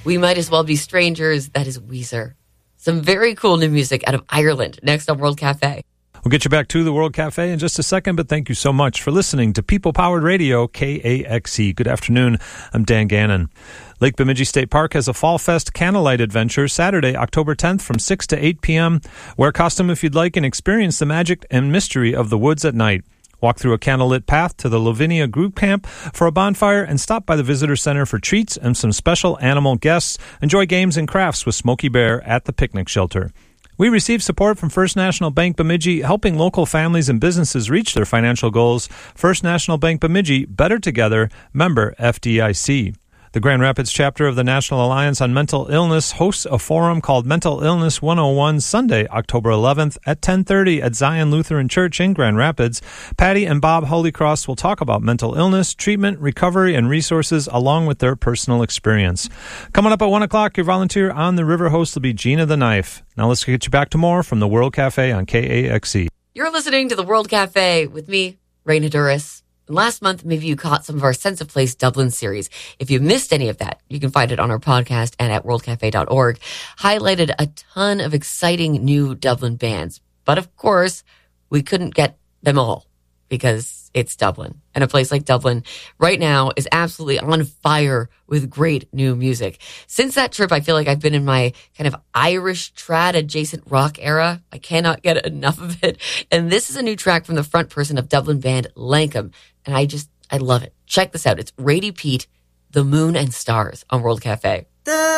We Might As Well Be Strangers. That is Weezer. Some very cool new music out of Ireland next on World Cafe. We'll get you back to the World Cafe in just a second, but thank you so much for listening to People Powered Radio, KAXE. Good afternoon. I'm Dan Gannon. Lake Bemidji State Park has a Fall Fest Candlelight Adventure Saturday, October 10th from 6 to 8 p.m. Wear a costume if you'd like and experience the magic and mystery of the woods at night. Walk through a candlelit path to the Lavinia Group Camp for a bonfire and stop by the Visitor Center for treats and some special animal guests. Enjoy games and crafts with Smokey Bear at the picnic shelter. We receive support from First National Bank Bemidji, helping local families and businesses reach their financial goals. First National Bank Bemidji, better together, member FDIC. The Grand Rapids chapter of the National Alliance on Mental Illness hosts a forum called Mental Illness 101 Sunday, October 11th at 10:30 at Zion Lutheran Church in Grand Rapids. Patty and Bob Holycross will talk about mental illness, treatment, recovery, and resources along with their personal experience. Coming up at 1 o'clock, your volunteer on the river host will be Gina the Knife. Now let's get you back to more from the World Cafe on KAXE. You're listening to the World Cafe with me, Raina Duras. And last month, maybe you caught some of our Sense of Place Dublin series. If you missed any of that, you can find it on our podcast and at worldcafe.org. Highlighted a ton of exciting new Dublin bands. But of course, we couldn't get them all because it's Dublin. And a place like Dublin right now is absolutely on fire with great new music. Since that trip, I feel like I've been in my kind of Irish trad adjacent rock era. I cannot get enough of it. And this is a new track from the front person of Dublin band Lankum. And I love it. Check this out. It's Rady Pete, The Moon and Stars on World Cafe.